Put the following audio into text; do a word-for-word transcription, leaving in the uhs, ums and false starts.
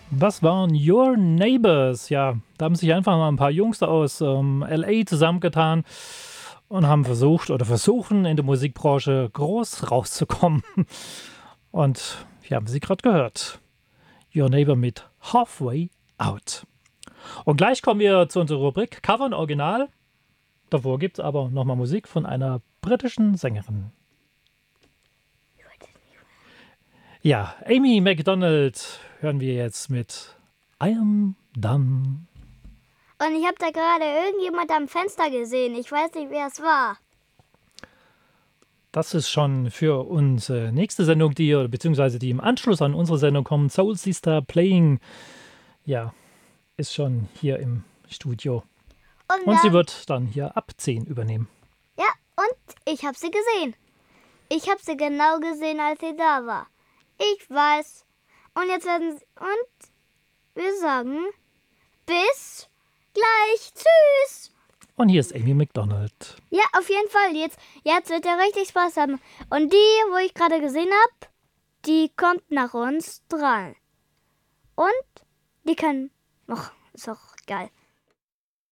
Das waren Your Neighbors. Ja, da haben sich einfach mal ein paar Jungs da aus ähm, L A zusammengetan und haben versucht oder versuchen in der Musikbranche groß rauszukommen. Und wir haben sie gerade gehört. Your Neighbor mit Halfway Out. Und gleich kommen wir zu unserer Rubrik Cover und Original. Davor gibt es aber nochmal Musik von einer britischen Sängerin. Ja, Amy Macdonald hören wir jetzt mit I Am Done. Und ich habe da gerade irgendjemand am Fenster gesehen. Ich weiß nicht, wer es war. Das ist schon für unsere nächste Sendung, die beziehungsweise die im Anschluss an unsere Sendung kommt. Soul Sister Playing. Ja, ist schon hier im Studio. Und, Und dann, sie wird dann hier ab zehn übernehmen. Ja, und ich habe sie gesehen. Ich habe sie genau gesehen, als sie da war. Ich weiß. Und jetzt werden sie... Und wir sagen... Bis gleich. Tschüss. Und hier ist Amy Macdonald. Ja, auf jeden Fall. Jetzt, jetzt wird er richtig Spaß haben. Und die, wo ich gerade gesehen habe, die kommt nach uns dran. Und die kann... Ach, ist auch geil.